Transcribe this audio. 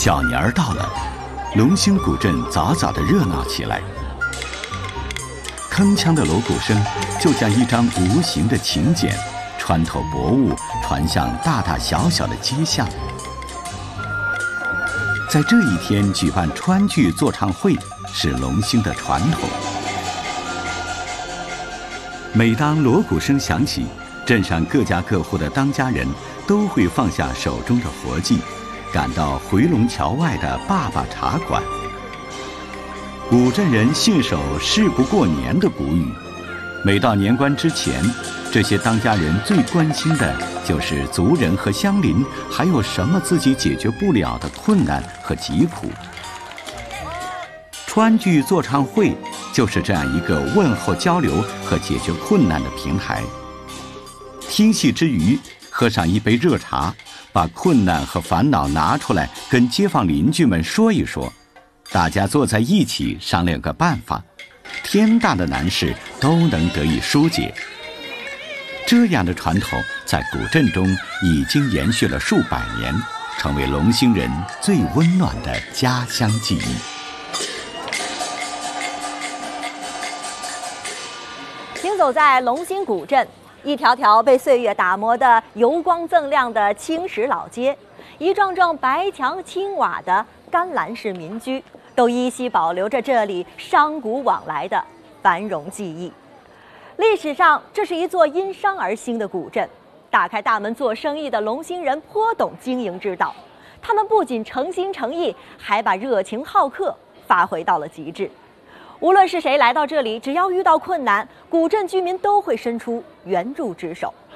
小年儿到了，龙兴古镇早早地热闹起来。铿锵的锣鼓声就像一张无形的请柬，穿透薄雾，传向大大小小的街巷。在这一天举办川剧座唱会是龙兴的传统。每当锣鼓声响起，镇上各家各户的当家人都会放下手中的活计，赶到回龙桥外的爸爸茶馆。古镇人信守事不过年的古语，每到年关之前，这些当家人最关心的就是族人和乡邻还有什么自己解决不了的困难和疾苦。川剧座唱会就是这样一个问候交流和解决困难的平台。听戏之余，喝上一杯热茶，把困难和烦恼拿出来跟街坊邻居们说一说，大家坐在一起商量个办法，天大的难事都能得以疏解。这样的传统在古镇中已经延续了数百年，成为龙兴人最温暖的家乡记忆。 行走在龙兴古镇，一条条被岁月打磨的油光锃亮的青石老街，一幢幢白墙青瓦的甘蓝式民居，都依稀保留着这里商贾往来的繁荣记忆。历史上，这是一座因商而兴的古镇。打开大门做生意的龙兴人颇懂经营之道，他们不仅诚心诚意，还把热情好客发挥到了极致。无论是谁来到这里，只要遇到困难，古镇居民都会伸出援助之手。